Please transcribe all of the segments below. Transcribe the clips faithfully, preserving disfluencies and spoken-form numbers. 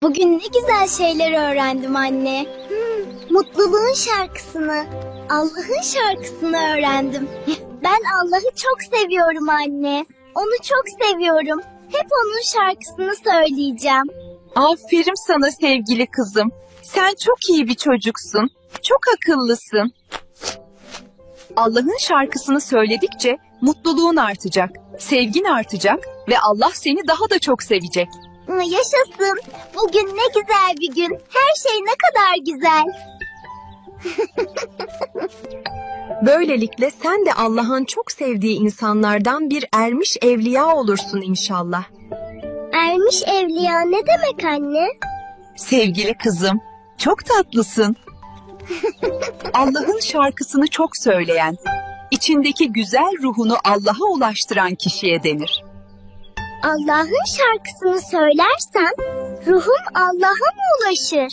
Bugün ne güzel şeyler öğrendim anne. Hmm, mutluluğun şarkısını, Allah'ın şarkısını öğrendim. Ben Allah'ı çok seviyorum anne. Onu çok seviyorum. Hep onun şarkısını söyleyeceğim. Aferin sana sevgili kızım. Sen çok iyi bir çocuksun. Çok akıllısın. Allah'ın şarkısını söyledikçe mutluluğun artacak, sevgin artacak ve Allah seni daha da çok sevecek. Yaşasın. Bugün ne güzel bir gün. Her şey ne kadar güzel. Böylelikle sen de Allah'ın çok sevdiği insanlardan bir ermiş evliya olursun inşallah. Ermiş evliya ne demek anne? Sevgili kızım, çok tatlısın. Allah'ın şarkısını çok söyleyen, içindeki güzel ruhunu Allah'a ulaştıran kişiye denir. Allah'ın şarkısını söylersen ruhum Allah'a mı ulaşır?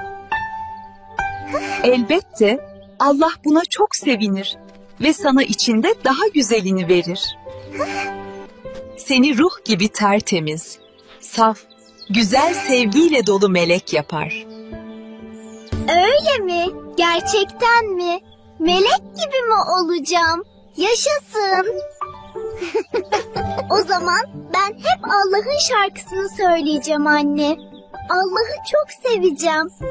Elbette Allah buna çok sevinir ve sana içinde daha güzelini verir. Seni ruh gibi tertemiz, saf, güzel sevgiyle dolu melek yapar. Öyle mi? Gerçekten mi? Melek gibi mi olacağım? Yaşasın. O zaman ben hep Allah'ın şarkısını söyleyeceğim anne. Allah'ı çok seveceğim.